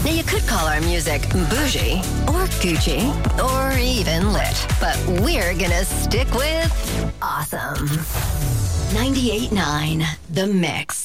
Now, you could call our music bougie or Gucci or even lit, but we're gonna stick with awesome. 98.9 The Mix.